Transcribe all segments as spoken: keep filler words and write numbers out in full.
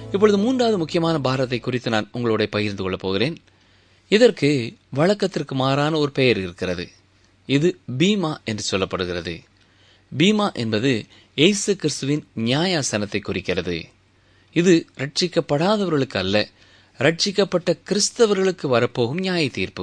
இப்பொழுது மூன்றாவது முக்கியமான பாரத்தை குறித்து நான் உங்களோட பகிர்ந்து கொள்ளப் போகிறேன். இதற்கு வழக்கத்திற்கு மாறான ஒரு பெயர் இருக்கிறது. இது பீமா என்று சொல்லப்படுகிறது. பீமா என்பது இயேசு கிறிஸ்துவின் நியாயாசனத்தை குறிக்கிறது. இது ரட்சிக்கப்படாதவர்களுக்கு அல்ல, ரட்சிக்கப்பட்ட கிறிஸ்தவர்களுக்கு வரப்போகும் நியாய தீர்ப்பு.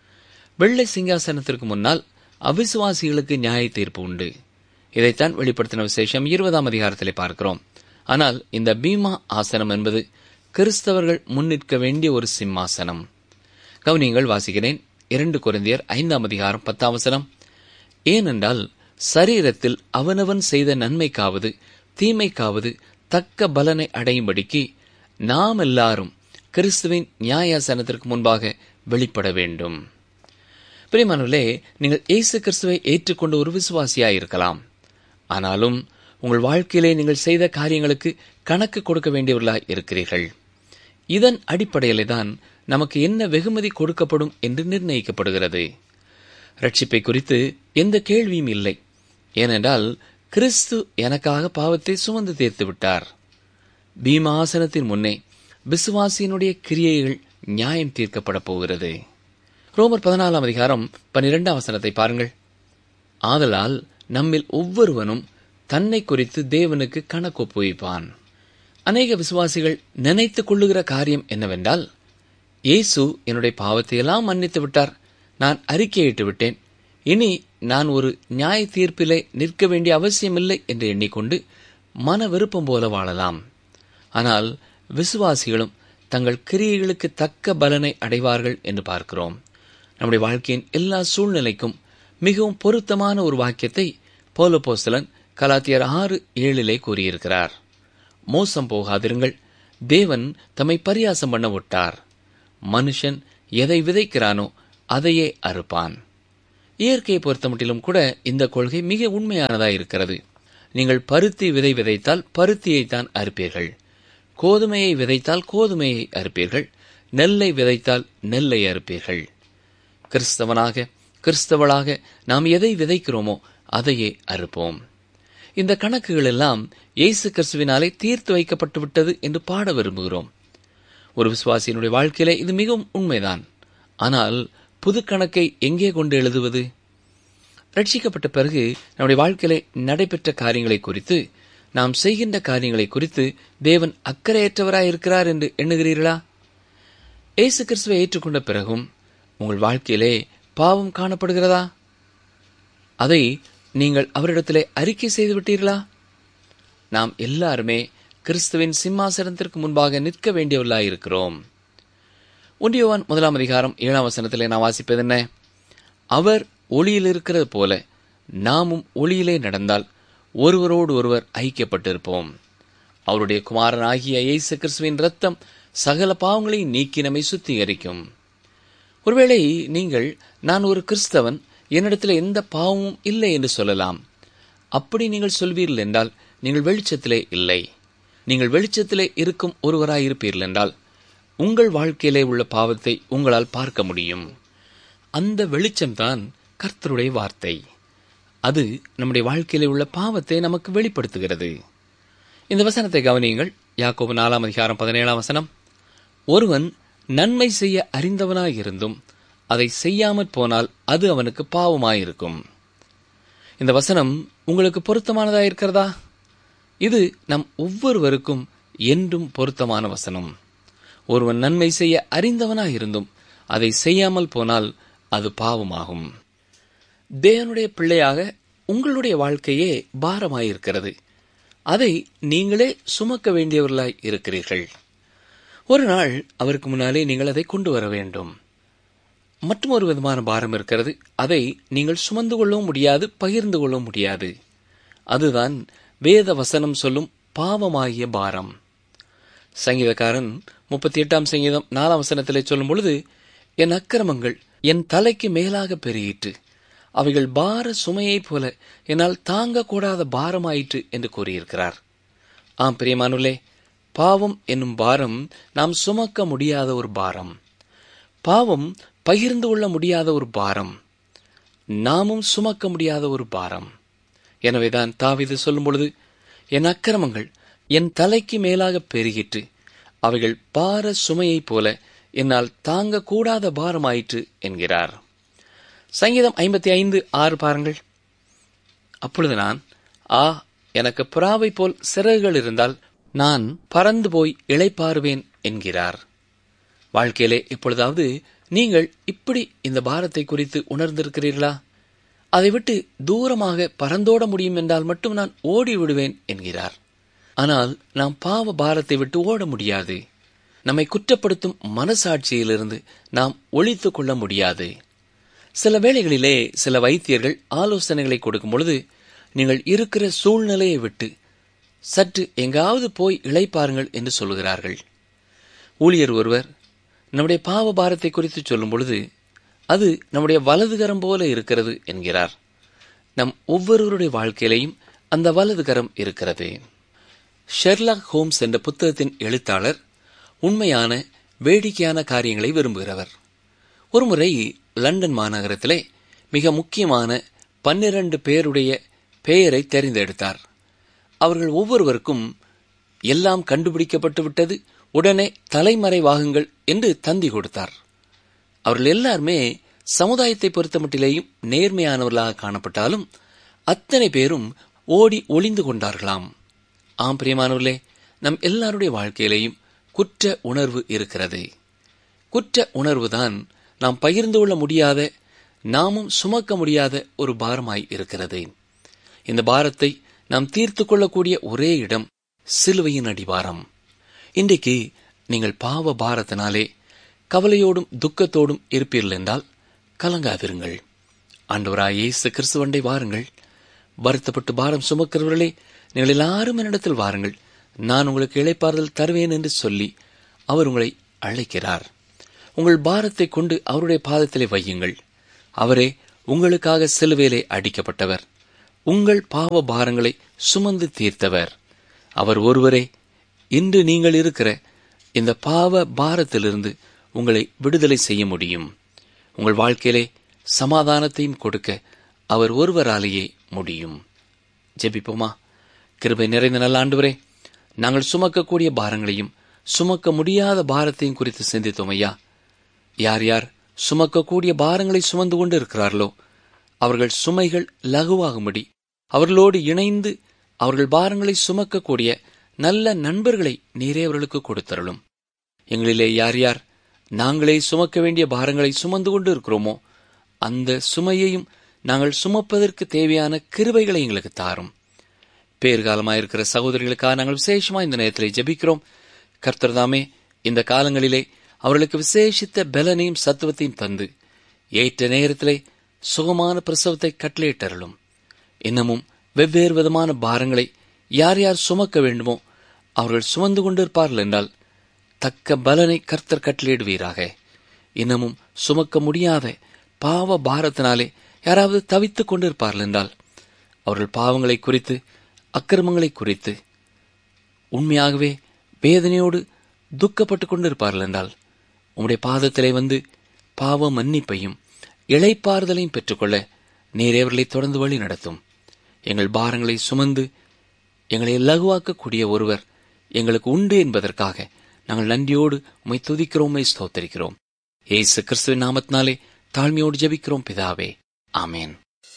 வெள்ளை சிங்காசனத்திற்கு முன்னால் அவிசுவாசிகளுக்கு நியாய தீர்ப்பு உண்டு. இதைத்தான் வெளிப்படுத்தின விசேஷம் இருபதாம் அதிகாரத்திலே பார்க்கிறோம். ஆனால் இந்த பீமா ஆசனம் என்பது கிறிஸ்தவர்கள் முன்னிற்க வேண்டிய ஒரு சிம்மாசனம். கவனியங்கள் வாசிக்கிறேன். இரண்டு கொரிந்தியர் ஐந்தாம் அதிகாரம் பத்தாம் வசனம். ஏனென்றால் சரீரத்தில் அவனவன் செய்த நன்மைக்காவது தீமைக்காவது தக்க பலனை அடையும்படிக்கு நாம் எல்லாரும் கிறிஸ்துவின் நியாயாசனத்திற்கு முன்பாக வெளிப்பட வேண்டும். பிரியமானவர்களே, நீங்கள் இயேசு கிறிஸ்துவை ஏற்றுக்கொண்ட ஒரு விசுவாசியாயிருக்கலாம். ஆனாலும் உங்கள் வாழ்க்கையிலே நீங்கள் செய்த காரியங்களுக்கு கணக்கு கொடுக்க வேண்டியவர்களாய் இருக்கிறீர்கள். இதன் அடிப்படையிலே தான் நமக்கு என்ன வெகுமதி கொடுக்கப்படும் என்று நிர்ணயிக்கப்படுகிறது. ரட்சிப்பை குறித்து எந்த கேள்வியும் இல்லை. ஏனென்றால் கிறிஸ்து எனக்காக பாவத்தை சுமந்து தீர்த்து விட்டார். பீமாசனத்தின் முன்னே விசுவாசியினுடைய கிரியைகள் நியாயம் தீர்க்கப்பட போகிறது. ரோமர் பதினாலாம் அதிகாரம் பனிரெண்டாம் வசனத்தை பாருங்கள். ஆதலால் நம்மில் ஒவ்வொருவனும் தன்னை குறித்து தேவனுக்கு கணக்கு ஒப்புவிப்பான். அநேக விசுவாசிகள் நினைத்துக் கொள்ளுகிற காரியம் என்னவென்றால், இயேசு என்னுடைய பாவத்தையெல்லாம் மன்னித்து விட்டார், நான் அறிக்கையிட்டு விட்டேன், இனி நான் ஒரு நியாய தீர்ப்பிலே நிற்க வேண்டிய அவசியமில்லை என்று எண்ணிக்கொண்டு மன விருப்பம் போல வாழலாம். ஆனால் விசுவாசிகளும் தங்கள் கிரியைகளுக்கு தக்க பலனை அடைவார்கள் என்று பார்க்கிறோம். நம்முடைய வாழ்க்கையின் எல்லா சூழ்நிலைக்கும் மிகவும் பொருத்தமான ஒரு வாக்கியத்தை பவுலப்போஸ்தலன் கலாத்தியர் ஆறு ஏழிலே கூறியிருக்கிறார். மோசம் போகாதிருங்கள், தேவன் தம்மை பரியாசம் பண்ண விட்டார். மனுஷன் எதை விதைக்கிறானோ அதையே அறுப்பான். இயற்கையை பொறுத்தமட்டிலும் கூட இந்த கொள்கை மிக உண்மையானதாக இருக்கிறது. நீங்கள் பருத்தி விதை விதைத்தால் பருத்தியைத்தான் அறுப்பீர்கள். கோதுமையை விதைத்தால் கோதுமையை அறுப்பீர்கள். நெல்லை விதைத்தால் நெல்லை அறுப்பீர்கள். கிறிஸ்தவனாக கிறிஸ்தவளாக நாம் எதை விதைக்கிறோமோ அதையே அறுப்போம். இந்த கணக்குகள் எல்லாம் இயேசு கிறிஸ்துவினாலே தீர்த்து வைக்கப்பட்டு விட்டது என்று பாட விரும்புகிறோம். ஒரு விசுவாசியினுடைய வாழ்க்கையிலே இது மிகவும் உண்மைதான். ஆனால் புது கணக்கை எங்கே கொண்டு எழுதுவது? ரட்சிக்கப்பட்ட பிறகு நம்முடைய வாழ்க்கையிலே நடைபெற்ற காரியங்களை குறித்து, நாம் செய்கின்ற காரியங்களை குறித்து தேவன் அக்கறையற்றவராயிருக்கிறார் என்று எண்ணுகிறீர்களா? இயேசு கிறிஸ்துவை ஏற்றுக்கொண்ட பிறகும் உங்கள் வாழ்க்கையிலே பாவம் காணப்படுகிறதா? அதை நீங்கள் அவரிடத்திலே அறிக்கை செய்து விட்டீர்களா? நாம் எல்லாருமே கிறிஸ்துவின் சிம்மாசனத்திற்கு முன்பாக நிற்க வேண்டியவர்களாயிருக்கிறோம். ஒன்று யோவான் முதலாம் அதிகாரம் ஏழாம் வசனத்திலே நான் வாசிப்பது என்ன? அவர் ஒளியில் இருக்கிறது போல நாமும் ஒளியிலே நடந்தால் ஒருவரோடு ஒருவர் ஐக்கியப்பட்டிருப்போம். அவருடைய குமாரனாகிய இயேசு கிறிஸ்துவின் இரத்தம் சகல பாவங்களையும் நீக்கி நம்மை சுத்திகரிக்கும். ஒருவேளை நீங்கள், நான் ஒரு கிறிஸ்தவன், என்னிடத்தில் எந்த பாவமும் இல்லை என்று சொல்லலாம். அப்படி நீங்கள் சொல்வீர்கள் என்றால் நீங்கள் வெளிச்சத்திலே இல்லை. நீங்கள் வெளிச்சத்திலே இருக்கும் ஒருவராயிருப்பீர்கள் என்றால் உங்கள் வாழ்க்கையிலே உள்ள பாவத்தை உங்களால் பார்க்க முடியும். அந்த வெளிச்சம்தான் கர்த்தருடைய வார்த்தை. அது நம்முடைய வாழ்க்கையிலே உள்ள பாவத்தை நமக்கு வெளிப்படுத்துகிறது. இந்த வசனத்தை கவனியுங்கள். யாக்கோபு நாலாம் அதிகாரம் பதினேழாம் வசனம். ஒருவன் நன்மை செய்ய அறிந்தவனாயிருந்தும் அதை செய்யாமற் போனால் அது அவனுக்கு பாவமாயிருக்கும். இந்த வசனம் உங்களுக்கு பொருத்தமானதாயிருக்கிறதா? இது நம் ஒவ்வொருவருக்கும் என்றும் பொருத்தமான வசனம். ஒருவன் நன்மை செய்ய அறிந்தவனாயிருந்தும் அதை செய்யாமல் போனால் அது பாவமாகும். தேவனுடைய பிள்ளையாக உங்களுடைய வாழ்க்கையே பாரமாயிருக்கிறது. அதை நீங்களே சுமக்க வேண்டியவர்களாய் இருக்கிறீர்கள். ஒரு நாள் அவருக்கு முன்னாலே நீங்கள் அதை கொண்டு வர வேண்டும். மற்றும் ஒரு விதமான பாரம் இருக்கிறது. அதை நீங்கள் சுமந்து கொள்ளவும் முடியாது, பகிர்ந்து கொள்ளவும் முடியாது. அதுதான் வேத வசனம் சொல்லும் பாவமாகிய பாரம். சங்கீதக்காரன் முப்பத்தி எட்டாம் சங்கீதம் நாலாம் வசனத்திலே சொல்லும் பொழுது, என் அக்கிரமங்கள் என் தலைக்கு மேலாக பெருகிற்று, அவைகள் பார சுமையைப் போல என்னால் தாங்கக்கூடாத பாரமாயிற்று என்று கூறியிருக்கிறார். ஆம் பிரியமானுள்ளே, பாவம் என்னும் பாரம் நாம் சுமக்க முடியாத ஒரு பாரம். பாவம் பகிர்ந்து கொள்ள முடியாத ஒரு பாரம். நாமும் சுமக்க முடியாத ஒரு பாரம். எனவேதான் தாவீது சொல்லும் பொழுது, என் அக்கிரமங்கள் என் தலைக்கு மேலாக பெருகிற்று, அவைகள் பார சுமையைப் போல என்னால் தாங்க கூடாத பாரமாயிற்று என்கிறார். சங்கீதம் ஐம்பத்தி ஐந்து ஆறு பாருங்கள். அப்பொழுது நான், ஆ, எனக்கு புறாவை போல் சிறகுகள் இருந்தால் நான் பறந்து போய் இளைப்பாறுவேன் என்கிறார். வாழ்க்கையிலே எப்பொழுதாவது நீங்கள் இப்படி இந்த பாரத்தை குறித்து உணர்ந்திருக்கிறீர்களா? அதை விட்டு தூரமாக பறந்தோட முடியும் என்றால் மட்டும் நான் ஓடி விடுவேன் என்கிறார். ஆனால் நாம் பாவ பாரத்தை விட்டு ஓட முடியாது. நம்மை குற்றப்படுத்தும் மனசாட்சியிலிருந்து நாம் ஒளித்துக் கொள்ள முடியாது. சில வேளைகளிலே சில வைத்தியர்கள் ஆலோசனைகளை கொடுக்கும் பொழுது, நீங்கள் இருக்கிற சூழ்நிலையை விட்டு சற்று எங்காவது போய் இளைப்பாருங்கள் என்று சொல்லுகிறார்கள். ஊழியர் ஒருவர் நம்முடைய பாவ பாரத்தை குறித்து சொல்லும் பொழுது, அது நம்முடைய வலதுகரம் போல இருக்கிறது என்கிறார். நம் ஒவ்வொருவருடைய வாழ்க்கையிலையும் அந்த வலதுகரம் இருக்கிறது. ஷெர்லாக் ஹோம்ஸ் என்ற புத்தகத்தின் எழுத்தாளர் உண்மையான வேடிக்கையான காரியங்களை விரும்புகிறவர். ஒருமுறை லண்டன் மாநகரத்திலே மிக முக்கியமான பன்னிரண்டு பேருடைய பெயரை தெரிந்தெடுத்தார். அவர்கள் ஒவ்வொருவருக்கும் எல்லாம் கண்டுபிடிக்கப்பட்டு விட்டது, உடனே தலைமறைவாகுங்கள் என்று தந்தி கொடுத்தார். அவர்கள் எல்லாருமே சமுதாயத்தை பொறுத்தமட்டிலேயும் நேர்மையானவர்களாக காணப்பட்டாலும் அத்தனை பேரும் ஓடி ஒளிந்து கொண்டார்களாம். ஆம் பிரியமானவர்களே, நம் எல்லாருடைய வாழ்க்கையிலேயும் குற்ற உணர்வு இருக்கிறது. குற்ற உணர்வுதான் நாம் பகிர்ந்து கொள்ள முடியாத, நாமும் சுமக்க முடியாத ஒரு பாரமாய் இருக்கிறது. இந்த பாரத்தை நாம் தீர்த்து கொள்ளக்கூடிய ஒரே இடம் சிலுவையின் அடிவாரம். இன்றைக்கு நீங்கள் பாவ பாரத்தினாலே கவலையோடும் துக்கத்தோடும் இருப்பீர்கள் என்றால் கலங்காதிருங்கள். ஆண்டவராய் இயேசு கிறிஸ்துவண்டை வாருங்கள். வருத்தப்பட்டு பாரம் சுமக்கிறவர்களே, நீங்கள் எல்லாரும் என்னிடத்தில் வாருங்கள், நான் உங்களுக்கு இளைப்பாறுதல் தருவேன் என்று சொல்லி அவர் உங்களை அழைக்கிறார். உங்கள் பாரத்தை கொண்டு அவருடைய பாதத்திலே வையுங்கள். அவரே உங்களுக்காக சிலுவையிலே அடிக்கப்பட்டவர், உங்கள் பாவ பாரங்களை சுமந்து தீர்த்தவர். அவர் ஒருவரே இன்று நீங்கள் இருக்கிற இந்த பாவ பாரத்திலிருந்து உங்களை விடுதலை செய்ய முடியும். உங்கள் வாழ்க்கையிலே சமாதானத்தையும் கொடுக்க அவர் ஒருவராலேயே முடியும். ஜெபிப்போமா. கிருபை நிறைந்த நல்ல ஆண்டவரே, நாங்கள் சுமக்கக்கூடிய பாரங்களையும் சுமக்க முடியாத பாரத்தையும் குறித்து சிந்தித்தோம் ஐயா. யார் யார் சுமக்கக்கூடிய பாரங்களை சுமந்து கொண்டு இருக்கிறார்களோ அவர்கள் சுமைகள் லகுவாகும்படி அவர்களோடு இணைந்து அவர்கள் பாரங்களை சுமக்கக்கூடிய நல்ல நண்பர்களை நீரே அவர்களுக்கு கொடுத்தருளும். எங்களிலே யார் யார் நாங்களே சுமக்க வேண்டிய பாரங்களை சுமந்து கொண்டு இருக்கிறோமோ அந்த சுமையையும் நாங்கள் சுமப்பதற்கு தேவையான கிருபைகளை எங்களுக்கு தாரும். பேர்காலமாயிருக்கிற சகோதரிகளுக்காக நாங்கள் விசேஷமா இந்த நேரத்தில் ஜெபிக்கிறோம். கர்த்தர்தாமே இந்த காலங்களிலே அவர்களுக்கு விசேஷித்த பலனையும் சத்துவத்தையும் தந்து ஏற்ற நேரத்திலே சுகமான பிரசவத்தை கட்டளையிட்டருளும். இன்னமும் வெவ்வேறு விதமான பாரங்களை யார் யார் சுமக்க வேண்டுமோ அவர்கள் சுமந்து கொண்டிருப்பார்கள் என்றால் தக்க பலனை கர்த்தர் கட்டளையிடுவீராக. இன்னமும் சுமக்க முடியாத பாவ பாரத்தினாலே யாராவது தவித்துக் கொண்டிருப்பார்கள் என்றால் அவர்கள் பாவங்களை குறித்து அக்கிரமங்களை குறித்து உண்மையாகவே வேதனையோடு துக்கப்பட்டுக் கொண்டிருப்பார்கள் என்றால் உம்முடைய பாதத்திலே வந்து பாவ மன்னிப்பையும் இளைப்பாறுதலையும் பெற்றுக்கொள்ள நீரே அவர்களை தொடர்ந்து வழி நடத்தும். எங்கள் பாரங்களை சுமந்து எங்களை லகுவாக்கக்கூடிய ஒருவர் எங்களுக்கு உண்டு என்பதற்காக நாங்கள் நன்றியோடு உம்மை துதிக்கிறோம், ஸ்தோத்தரிக்கிறோம். இயேசு கிறிஸ்துவின் நாமத்தினாலே தாழ்மையோடு ஜெபிக்கிறோம் பிதாவே, ஆமேன்.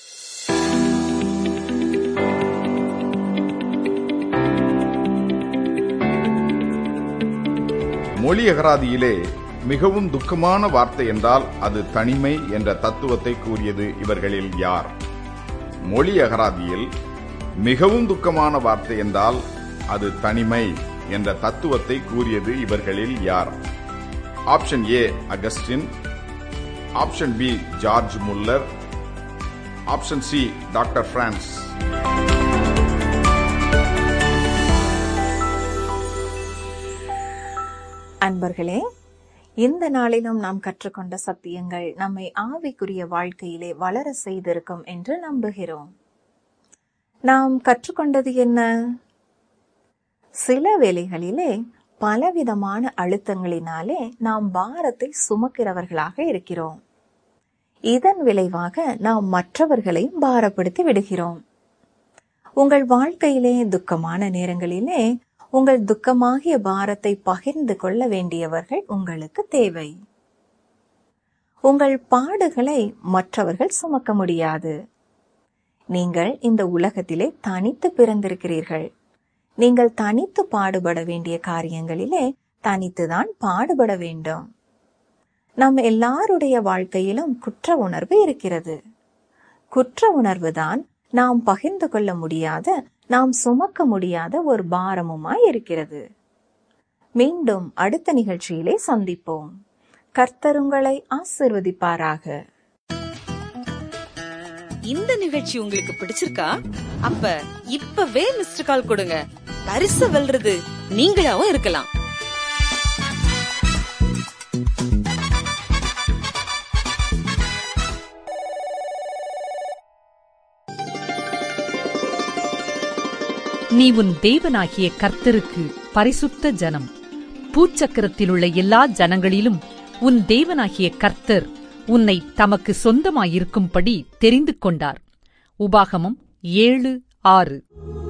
மொழி அகராதியிலே மிகவும் துக்கமான வார்த்தை என்றால் அது தனிமை என்ற தத்துவத்தை கூறியது இவர்களில் யார்? மொழி அகராதியில் மிகவும் துக்கமான வார்த்தை என்றால் அது தனிமை என்ற தத்துவத்தை கூறியது இவர்களில் யார்? Option A Augustine, option B George Muller, option C doctor France. அன்பர்களே, இந்த நாளிலும் நாம் கற்றுக்கொண்ட சத்தியங்கள் நம்மை ஆவிக்குரிய வாழ்க்கையிலே வளர செய்திருக்கும் என்று நம்புகிறோம். நாம் கற்றுக்கொண்டது என்ன? சில வேளைகளிலே பலவிதமான அழுத்தங்களினாலே நாம் பாரத்தை சுமக்கிறவர்களாக இருக்கிறோம். இதன் விளைவாக நாம் மற்றவர்களையும் பாரப்படுத்தி விடுகிறோம். உங்கள் வாழ்க்கையிலே துக்கமான நேரங்களிலே உங்கள் துக்கமாகிய பாரத்தை பகிர்ந்து கொள்ள வேண்டியவர்கள் உங்களுக்கு தேவை. உங்கள் பாடுகளை மற்றவர்கள் சுமக்க முடியாது. நீங்கள் இந்த உலகத்திலே தனித்து பிறந்திருக்கிறீர்கள். நீங்கள் தனித்து பாடுபட வேண்டிய காரியங்களிலே தனித்துதான் பாடுபட வேண்டும். நம் எல்லாருடைய வாழ்க்கையிலும் குற்ற உணர்வு இருக்கிறது. குற்ற உணர்வுதான் நாம் பகிர்ந்து கொள்ள முடியாத, நாம் சுமக்க முடியாத ஒரு பாரமுமாய் இருக்கிறது. மீண்டும் அடுத்த நிகழ்ச்சியிலே சந்திப்போம். கர்த்தர் உங்களை ஆசீர்வதிப்பாராக. இந்த நிகழ்ச்சி உங்களுக்கு பிடிச்சிருக்கா? அப்ப இப்பவே மிஸ்டர் கால் கொடுங்க. பரிசு வெல்றது நீங்களாவும் இருக்கலாம். நீ உன் தேவனாகிய கர்த்தருக்கு பரிசுத்த ஜனம். பூச்சக்கரத்திலுள்ள எல்லா ஜனங்களிலும் உன் தேவனாகிய கர்த்தர் உன்னை தமக்கு சொந்தமாயிருக்கும்படி தெரிந்து கொண்டார். உபாகமம் ஏழு ஆறு.